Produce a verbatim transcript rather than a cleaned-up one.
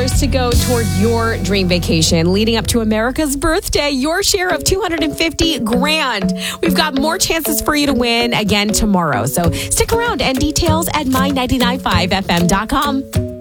dollars to go toward your dream vacation leading up to America's birthday. Your share of two hundred fifty grand. We've got more chances for you to win again tomorrow. So stick around, and details at my nine nine five f m dot com.